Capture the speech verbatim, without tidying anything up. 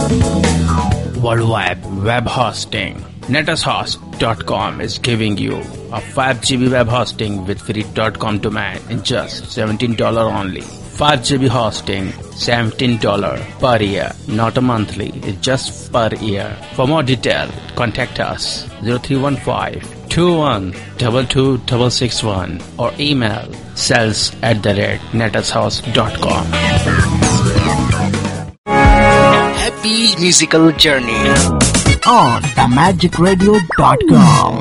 Worldwide web hosting. Netushost dot com is giving you a five gigabyte web hosting with free .com domain in just seventeen dollars only. five gigabyte hosting, seventeen dollars per year, not a monthly, it's just per year. For more detail, contact us zero three one five, two one two two six six one or email sales at the rate netushost dot com. Happy musical journey on the magic radio dot com.